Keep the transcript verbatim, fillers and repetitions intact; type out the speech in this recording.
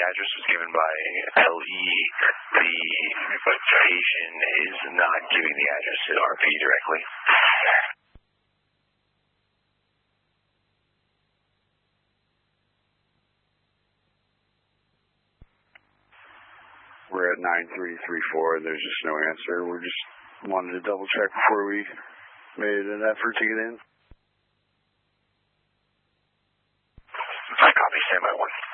address was given by L E. The station is not giving the address to R P directly. We're at nine three three four. There's just no answer. We're just wanted to double check before we made an effort to get in. I copy, stand by one.